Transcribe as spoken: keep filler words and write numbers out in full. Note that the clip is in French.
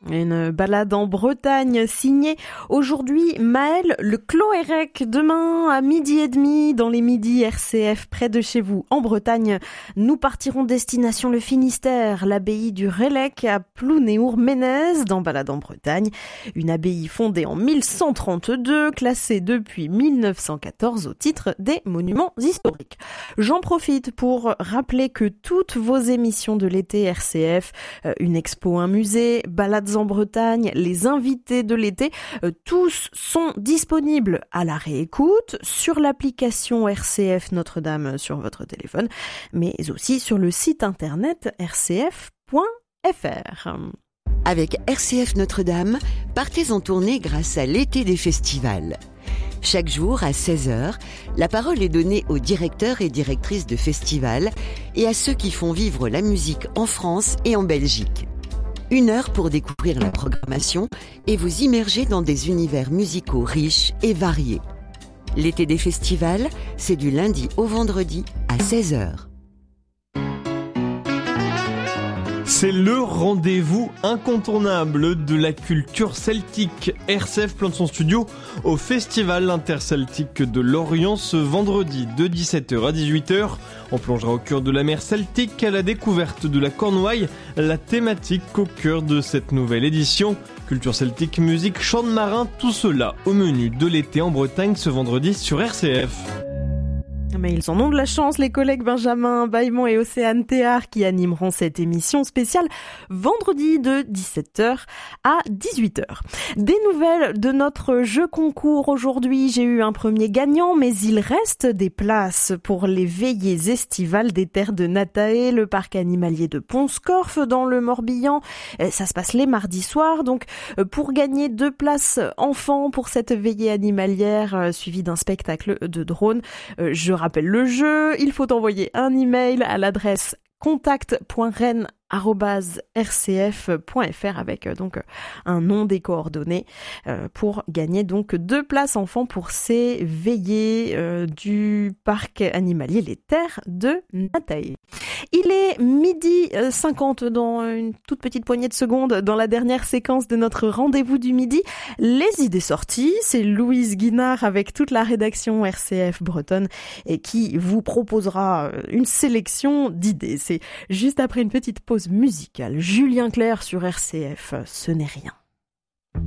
Une balade en Bretagne signée aujourd'hui Maël Le Cloérec. Demain à midi et demi dans les midis R C F près de chez vous en Bretagne. Nous partirons destination le Finistère, l'abbaye du Rélec à Plounéour-Ménez dans Balade en Bretagne. Une abbaye fondée en mille cent trente-deux, classée depuis mille neuf cent quatorze au titre des monuments historiques. J'en profite pour rappeler que toutes vos émissions de l'été R C F, une expo, un musée, balades en Bretagne, les invités de l'été, euh, tous sont disponibles à la réécoute sur l'application R C F Notre-Dame sur votre téléphone, mais aussi sur le site internet r c f point f r. Avec R C F Notre-Dame, partez en tournée grâce à l'été des festivals. Chaque jour, à seize heures, la parole est donnée aux directeurs et directrices de festivals et à ceux qui font vivre la musique en France et en Belgique. Une heure pour découvrir la programmation et vous immerger dans des univers musicaux riches et variés. L'été des festivals, c'est du lundi au vendredi à seize heures. C'est le rendez-vous incontournable de la culture celtique. R C F plante son studio au Festival interceltique de Lorient ce vendredi de dix-sept heures à dix-huit heures. On plongera au cœur de la mer celtique à la découverte de la Cornouaille, la thématique au cœur de cette nouvelle édition. Culture celtique, musique, chant de marin, tout cela au menu de l'été en Bretagne ce vendredi sur R C F. Mais ils en ont de la chance, les collègues Benjamin Bailmont et Océane Théard qui animeront cette émission spéciale vendredi de dix-sept heures à dix-huit heures. Des nouvelles de notre jeu concours aujourd'hui. J'ai eu un premier gagnant, mais il reste des places pour les veillées estivales des terres de Natae, le parc animalier de Pont-Scorff dans le Morbihan. Ça se passe les mardis soirs, donc pour gagner deux places enfants pour cette veillée animalière suivie d'un spectacle de drone, je rappelle le jeu, il faut envoyer un email à l'adresse contact point rennes arobase r c f point f r avec euh, donc un nom, des coordonnées euh, pour gagner donc deux places enfants pour ces veillées euh, du parc animalier Les Terres de Natae. Il est midi cinquante dans une toute petite poignée de secondes dans la dernière séquence de notre rendez-vous du midi. Les idées sorties, c'est Louise Guinard avec toute la rédaction R C F bretonne et qui vous proposera une sélection d'idées. C'est juste après une petite pause musicale. Julien Clerc sur R C F, ce n'est rien.